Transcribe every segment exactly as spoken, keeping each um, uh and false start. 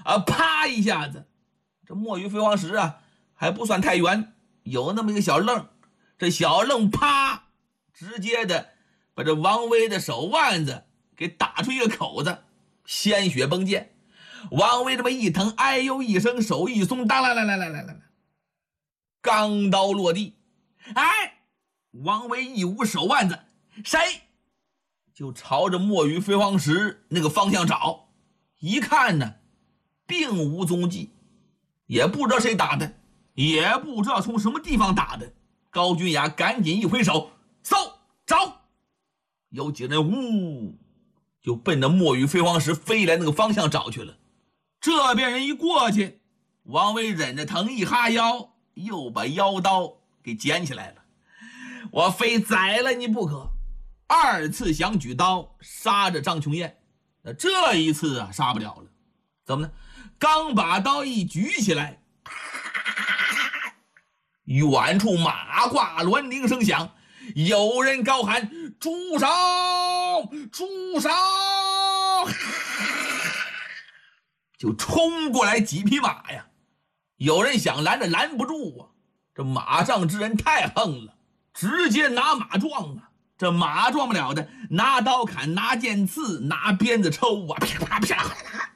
啊，啪一下子，这墨鱼飞黄石啊还不算太远，有那么一个小愣，这小愣啪直接的把这王威的手腕子给打出一个口子，鲜血迸溅。王威这么一疼，哎呦一声，手一松，当来来来来来来，钢刀落地。哎，王威一捂手腕子，谁？就朝着墨鱼飞黄石那个方向找。一看呢，并无踪迹，也不知道谁打的，也不知道从什么地方打的。高君雅赶紧一挥手，搜找，有几人呜就奔着墨鱼飞黄石飞来那个方向找去了。这边人一过去，王威忍着疼一哈腰，又把腰刀给捡起来了。我非宰了你不可！二次想举刀杀着张琼艳，那这一次啊杀不了了。怎么呢？刚把刀一举起来，远处马挂銮铃声响，有人高喊：“住手！住手！”就冲过来几匹马呀！有人想拦着拦不住啊，这马上之人太横了，直接拿马撞啊！这马撞不了的，拿刀砍，拿剑刺，拿鞭子抽啊！啪啪啪！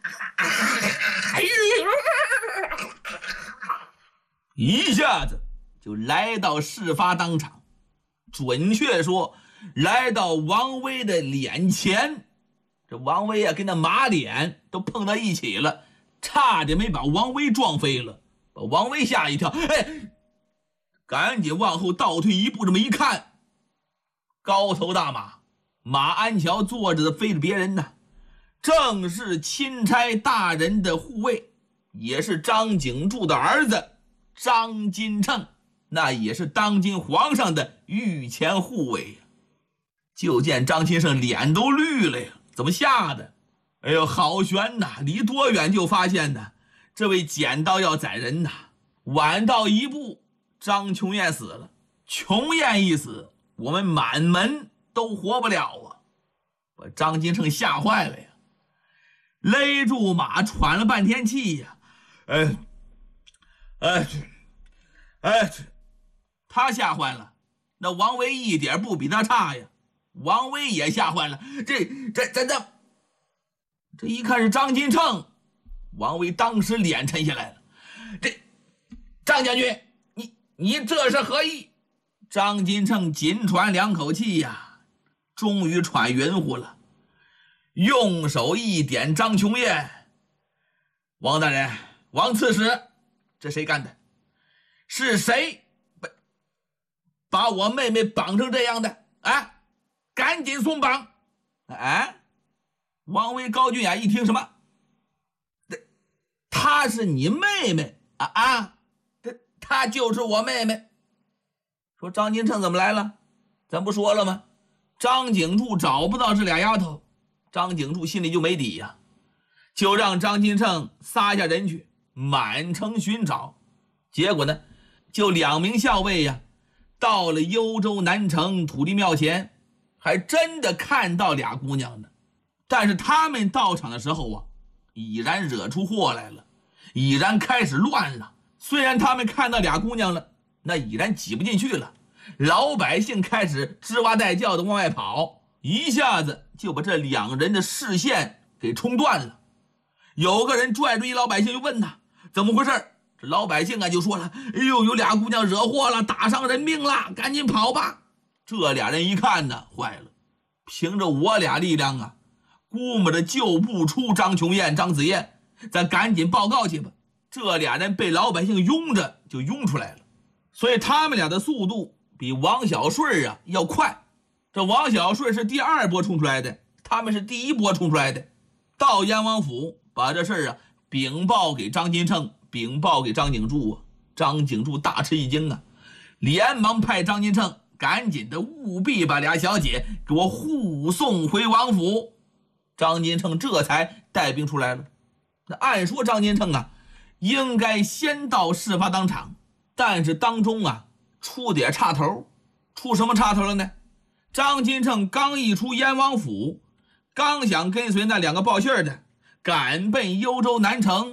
一下子就来到事发当场，准确说来到王威的脸前。这王威啊跟那马脸都碰到一起了，差点没把王威撞飞了，把王威吓一跳。哎，赶紧往后倒退一步，这么一看，高头大马马鞍桥坐着的非是别人呐，正是钦差大人的护卫，也是张景柱的儿子张金秤，那也是当今皇上的御前护卫呀。就见张金秤脸都绿了呀，怎么吓的？哎呦，好悬呐！离多远就发现呢？这位捡刀要宰人呐！晚到一步，张琼艳死了。琼艳一死，我们满门都活不了啊！把张金秤吓坏了呀，勒住马喘了半天气呀。哎，哎，哎，他吓坏了。那王维一点不比他差呀。王威也吓坏了，这这这这这一看是张金秤，王威当时脸沉下来了。这张将军，你你这是何意？张金秤紧喘两口气呀，终于喘匀乎了，用手一点张琼艳：“王大人，王刺史，这谁干的？是谁把把我妹妹绑成这样的？啊！赶紧松绑！”哎，王威高俊雅一听什么？她是你妹妹啊啊！她就是我妹妹。说张金秤怎么来了？咱不说了吗？张景柱找不到这俩丫头，张景柱心里就没底呀，就让张金秤撒下人去满城寻找。结果呢，就两名校尉呀，到了幽州南城土地庙前。还真的看到俩姑娘呢，但是他们到场的时候啊，已然惹出祸来了，已然开始乱了。虽然他们看到俩姑娘了，那已然挤不进去了。老百姓开始吱哇带叫的往外跑，一下子就把这两人的视线给冲断了。有个人拽住一老百姓就问他怎么回事，这老百姓啊就说了：“哎呦，有俩姑娘惹祸了，打伤人命了，赶紧跑吧！”这俩人一看呢，坏了，凭着我俩力量啊，估摸着救不出张琼艳、张子燕，咱赶紧报告去吧。这俩人被老百姓拥着就拥出来了，所以他们俩的速度比王小顺啊要快。这王小顺是第二波冲出来的，他们是第一波冲出来的。到燕王府把这事啊禀报给张金秤，禀报给张景柱啊。张景柱大吃一惊啊，连忙派张金秤赶紧的务必把俩小姐给我护送回王府。张金秤这才带兵出来了。那按说张金秤啊应该先到事发当场，但是当中啊出点岔头。出什么岔头了呢？张金秤刚一出燕王府，刚想跟随那两个报信的赶奔幽州南城，